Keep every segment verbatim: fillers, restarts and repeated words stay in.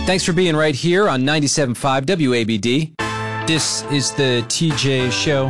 Thanks for being right here on ninety-seven point five W A B D. This is the T J Show.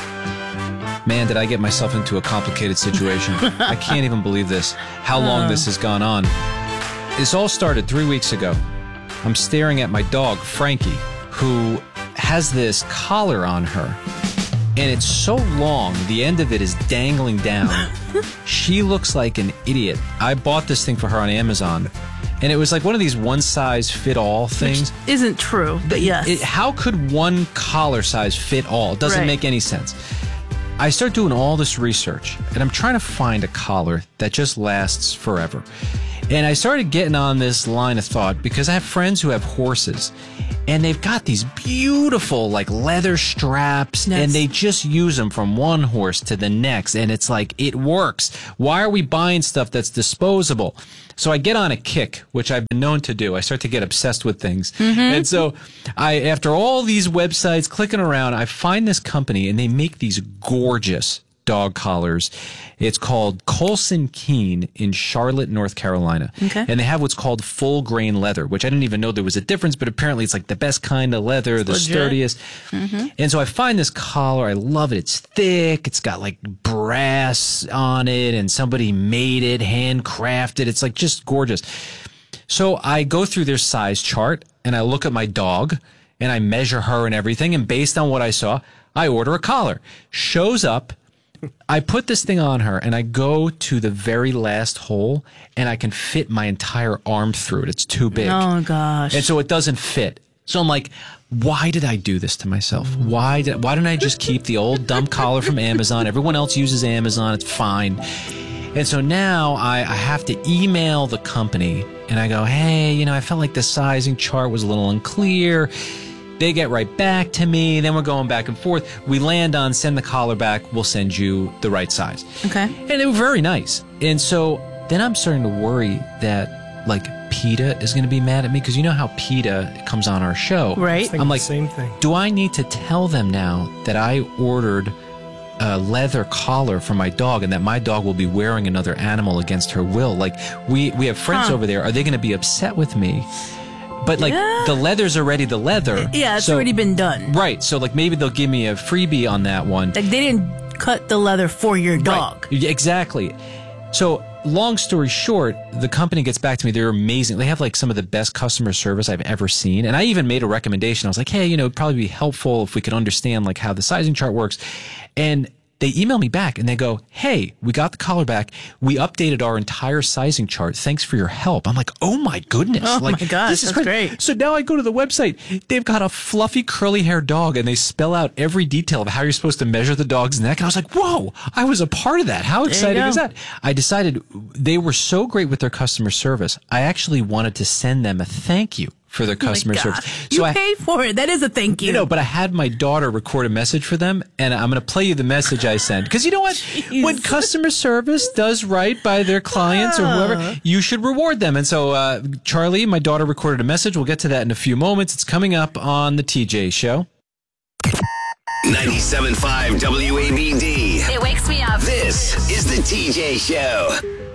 Man, did I get myself into a complicated situation. I can't even believe this, how long uh. this has gone on. This all started three weeks ago. I'm staring at my dog, Frankie, who has this collar on her. And it's so long, the end of it is dangling down. She looks like an idiot. I bought this thing for her on Amazon. And it was like one of these one-size-fit-all things. Which isn't true, but yes. It, how could one collar size fit all? It doesn't right. make any sense. I start doing all this research, and I'm trying to find a collar that just lasts forever. And I started getting on this line of thought because I have friends who have horses, and they've got these beautiful like leather straps, yes. and they just use them from one horse to the next, and it's like, it works. Why are we buying stuff that's disposable? So I get on a kick, which I've been known to do. I start to get obsessed with things. Mm-hmm. And so I, after all these websites clicking around, I find this company, and they make these gorgeous dog collars. It's called Colson Keene in Charlotte, North Carolina. Okay. And they have what's called full grain leather, which I didn't even know there was a difference, but apparently it's like the best kind of leather, it's the legit. Sturdiest. Mm-hmm. And so I find this collar. I love it. It's thick. It's got like brass on it, and somebody made it, handcrafted. It's like just gorgeous. So I go through their size chart, and I look at my dog, and I measure her and everything. And based on what I saw, I order a collar. Shows up. I put this thing on her, and I go to the very last hole, and I can fit my entire arm through it. It's too big. Oh, gosh. And so it doesn't fit. So I'm like, why did I do this to myself? Why did, why didn't I just keep the old dumb collar from Amazon? Everyone else uses Amazon. It's fine. And so now I, I have to email the company, and I go, hey, you know, I felt like the sizing chart was a little unclear. They get right back to me. Then we're going back and forth. We land on send the collar back. We'll send you the right size. Okay. And they were very nice. And so then I'm starting to worry that like PETA is going to be mad at me, because you know how PETA comes on our show. Right. I'm like, same thing. Do I need to tell them now that I ordered a leather collar for my dog, and that my dog will be wearing another animal against her will? Like, we, we have friends huh. over there. Are they going to be upset with me? But, like, yeah. the leather's already the leather. Yeah, it's so, already been done. Right. So, like, maybe they'll give me a freebie on that one. Like, they didn't cut the leather for your dog. Right. Exactly. So, long story short, the company gets back to me. They're amazing. They have, like, some of the best customer service I've ever seen. And I even made a recommendation. I was like, hey, you know, it'd probably be helpful if we could understand, like, how the sizing chart works. And they email me back, and they go, hey, we got the collar back. We updated our entire sizing chart. Thanks for your help. I'm like, oh, my goodness. Oh, like, my gosh, this is that's great. great. So now I go to the website. They've got a fluffy, curly-haired dog, and they spell out every detail of how you're supposed to measure the dog's neck. And I was like, whoa, I was a part of that. How exciting is that? I decided they were so great with their customer service. I actually wanted to send them a thank you for their customer oh service. So you I, paid for it. That is a thank you. You know, but I had my daughter record a message for them, and I'm going to play you the message I sent. Because you know what? Jeez. When customer service does right by their clients oh. or whoever, you should reward them. And so, uh, Charlie, my daughter, recorded a message. We'll get to that in a few moments. It's coming up on the T J Show. ninety-seven point five W A B D. It wakes me up. This is the T J Show.